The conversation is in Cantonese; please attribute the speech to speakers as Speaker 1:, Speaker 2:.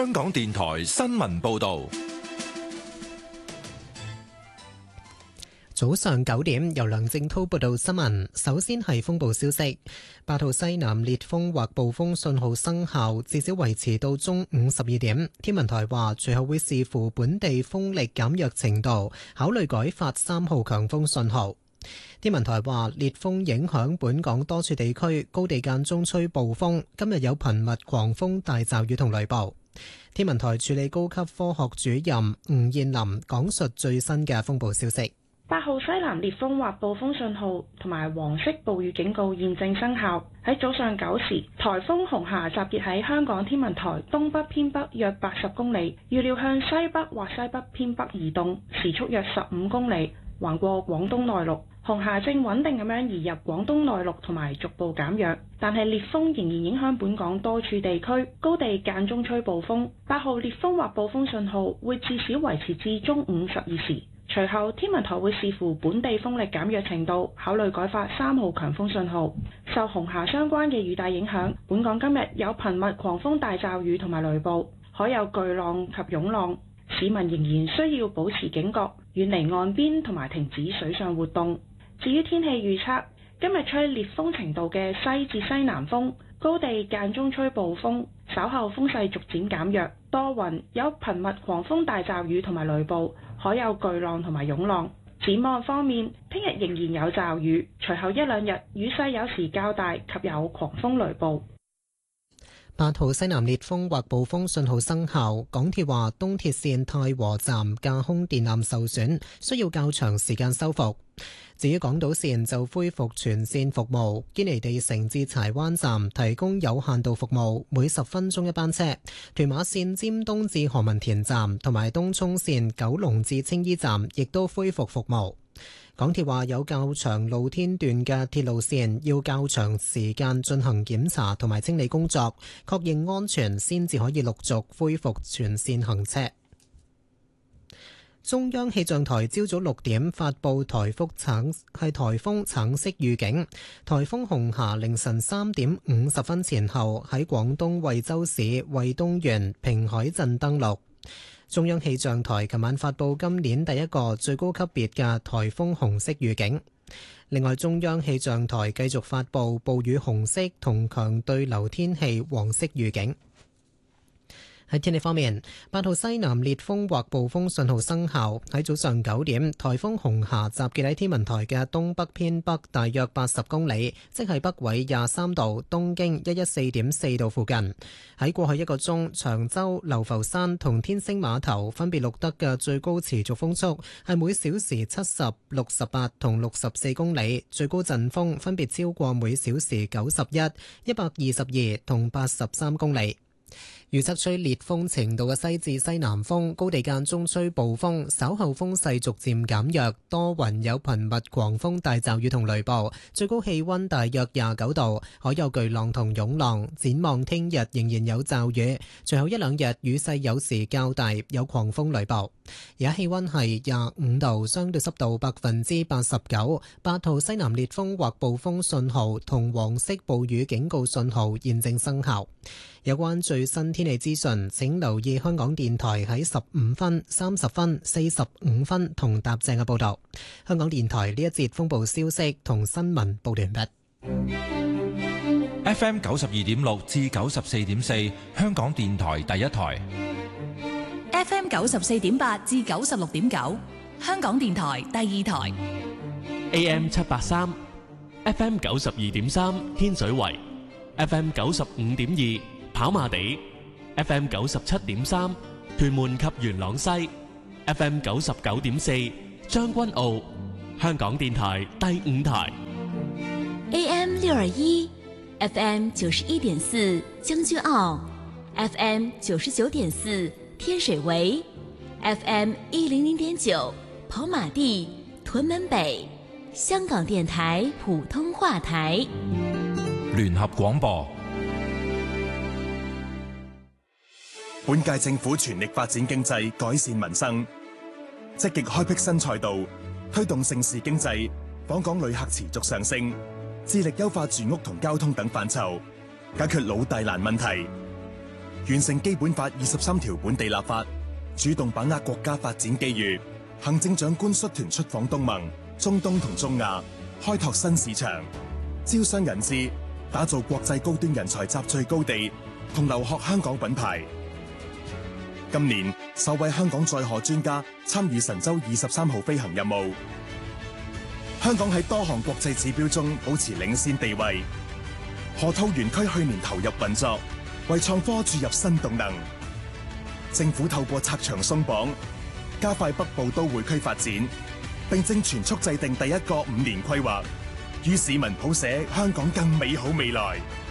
Speaker 1: 香港電台新聞報道。
Speaker 2: 早上9點，由梁正滔報道新聞。首先係風暴消息，8號西南烈風或暴風信號生效，至少維持到中午12點。天文台話，隨後會視乎本地風力減弱程度，考慮改發3號強風信號。天文台話，烈風影響本港多處地區，高地間中吹暴風，今日有頻密狂風大驟雨同雷暴。天文台助理高級科學主任吳燕林講述最新嘅風暴消息。
Speaker 3: 8號西南烈風或暴風信號同埋黃色暴雨警告現正生效。喺早上9時，颱風紅霞集結喺香港天文台東北偏北約80公里，預料向西北或西北偏北移動，時速約15公里，橫過廣東內陸。紅霞正穩定咁樣移入廣東內陸同埋逐步減弱，但係烈風仍然影響本港多處地區，高地間中吹暴風。8號烈風或暴風信號會至少維持至中午12時。隨後，天文台會視乎本地風力減弱程度，考慮改發3號強風信號。受紅霞相關嘅雨帶影響，本港今日有頻密狂風大驟雨同埋雷暴，海有巨浪及湧浪，市民仍然需要保持警覺，遠離岸邊同埋停止水上活動。至於天氣預測，今日吹烈風程度嘅西至西南風，高地間中吹暴風，稍後風勢逐漸減弱，多雲，有頻密狂風大驟雨同埋雷暴，海有巨浪同埋湧浪。展望方面，聽日仍然有驟雨，隨後1-2日雨勢有時較大及有狂風雷暴。
Speaker 2: 8號西南烈風或暴風信號生效，港鐵話東鐵線太和站架空電纜受損，需要較長時間修復。至於港島線就恢復全線服務，堅尼地城至柴灣站提供有限度服務，每10分鐘一班車。屯馬線尖東至何文田站同埋東涌線九龍至青衣站亦都恢復服務。港鐵話有較長露天段嘅鐵路線要較長時間進行檢查同埋清理工作，確認安全先至可以陸續恢復全線行車。中央氣象台朝早6點發布颱風橙色預警，颱風紅霞凌晨3點50分前後喺廣東惠州市惠東縣平海鎮登陸。中央氣象台琴晚發布今年第一個最高級別嘅颱風紅色預警。另外，中央氣象台繼續發布暴雨紅色同強對流天氣黃色預警。喺天氣方面，8號西南烈風或暴風信號生效。喺早上9點，颱風紅霞集結喺天文台嘅東北偏北大約80公里，即係北緯23度、東經114.4度附近。喺過去1個鐘，長洲、流浮山同天星碼頭分別錄得嘅最高持續風速係每小時70、68同64公里，最高陣風分別超過每小時91、122同83公里。預測吹烈風程度嘅西至西南風，高地間中吹暴風，稍後風勢逐漸減弱，多雲有頻密狂風大驟雨同雷暴，最高氣溫大約29度，海有巨浪同湧浪。展望聽日仍然有驟雨，隨後1-2日雨勢有時較大，有狂風雷暴。而家氣溫係25度，相對濕度89%。8號西南烈風或暴風信號同黃色暴雨警告信號現正生效。有關最新天氣資訊，請留意香港電台喺15分、30分、45分同踏正嘅報導。香港電台呢一節風暴消息同新聞報完畢。
Speaker 1: FM 92.6至94.4，香港電台第一台。
Speaker 4: FM 94.8至96.9，香港電台第二台。
Speaker 5: AM 783 FM 92.3，天水圍 FM 95.2。跑馬地 FM 97.3，屯門及元朗西 FM 99.4，將軍澳，香港電台第5台
Speaker 4: AM 621 FM 91.4，將軍澳 FM 99.4，天水圍 FM 100.9，跑馬地，屯門北，香港電台普通話台。
Speaker 1: 聯合廣播。
Speaker 6: 本屆政府全力發展經濟，改善民生，積極開闢新賽道，推動盛事經濟，訪港旅客持續上升，致力優化住屋同交通等範疇，解決老大難問題。 完成基本法23條本地立法，主動把握國家發展機遇。行政長官率團出訪東盟、中東同中亞，開拓新市場，招商引資，打造國際高端人才集聚高地同留學香港品牌。今年首位香港載荷專家參與神舟23號飛行任務。香港喺多項國際指標中保持領先地位。河套園區去年投入運作，為創科注入新動能。政府透過拆牆鬆綁，加快北部都會區發展，並正全速制定第一個5年規劃，與市民譜寫香港更美好未來。